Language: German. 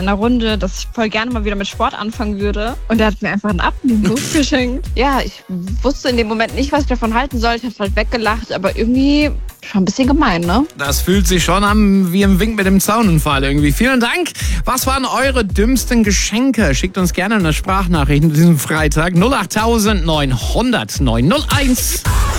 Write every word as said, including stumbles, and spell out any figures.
in der Runde, dass ich voll gerne mal wieder mit Sport anfangen würde. Und er hat mir einfach einen Abnehmbuch geschenkt. Ja, ich wusste in dem Moment nicht, was ich davon halten soll. Ich habe halt weggelacht, aber irgendwie schon ein bisschen gemein, ne? Das fühlt sich schon an wie im Wink mit dem Zaununfall irgendwie. Vielen Dank. Was waren eure dümmsten Geschenke? Schickt uns gerne eine Sprachnachricht an diesem Freitag. null acht neun null null neun null eins.